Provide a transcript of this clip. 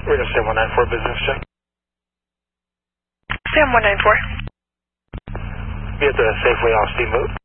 Radar Sam 194 business check. Sam 194. Be at the Safeway off Steamboat.